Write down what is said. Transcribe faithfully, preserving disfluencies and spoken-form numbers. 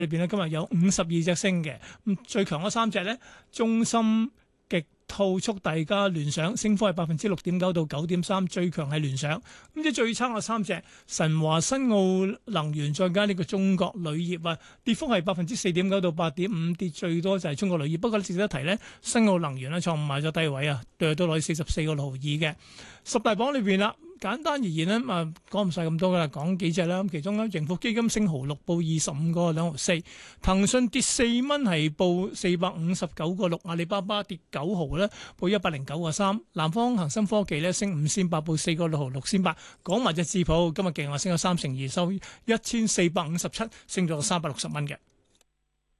裏邊咧今日有五十二隻升嘅，咁最強嗰三隻咧，中芯、極兔、速遞加聯想，升幅係百分之六點九到九點三，最強係聯想。咁即係最差嗰三隻，神華、新奧能源再加呢個中國鋁業啊，跌幅係百分之四點九到八點五，跌最多就係中國鋁業。不過值得一提咧，新奧能源咧創埋咗低位啊，對到落去四十四個六毫二嘅。十大榜裏邊啦。簡單而言咧，啊講唔晒咁多噶啦，講幾隻啦。咁其中咧，盈富基金升毫六，報二十五個兩毫四；騰訊跌四蚊，係報四百五十九個六；阿里巴巴跌九毫咧，報一百零九個三；南方恒生科技咧升五仙八，報四個六毫六仙八。講埋隻智普，今日勁啊，升咗三成二，收一千四百五十七，升咗三百六十蚊嘅。